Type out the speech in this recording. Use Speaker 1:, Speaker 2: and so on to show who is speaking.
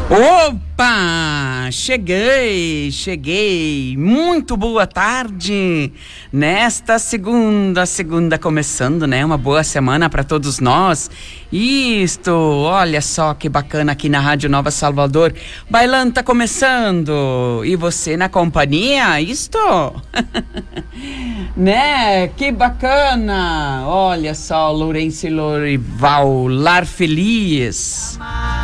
Speaker 1: Opa! Cheguei. Muito boa tarde. Nesta segunda começando, né? Uma boa semana para todos nós. Olha só que bacana aqui na Rádio Nova Salvador. Bailando tá começando. E você na companhia? Né? Que bacana. Olha só, Lourenço e Lorival, Lar Feliz.